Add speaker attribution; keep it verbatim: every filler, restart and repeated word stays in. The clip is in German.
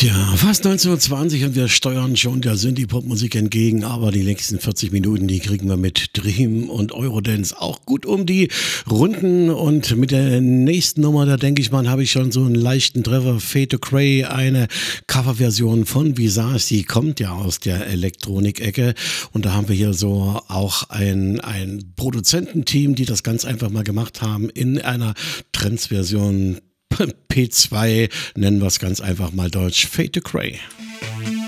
Speaker 1: Tja, fast neunzehn Uhr zwanzig und wir steuern schon der Synthie-Pop-Musik entgegen, aber die nächsten vierzig Minuten, die kriegen wir mit Dream und Eurodance auch gut um die Runden. Und mit der nächsten Nummer, da denke ich mal, habe ich schon so einen leichten Treffer. Fade to Grey, eine Coverversion von Visage, die kommt ja aus der Elektronik-Ecke. Und da haben wir hier so auch ein, ein Produzententeam, die das ganz einfach mal gemacht haben in einer Trends-Version. P zwei, nennen wir es ganz einfach mal deutsch, Fade to Grey.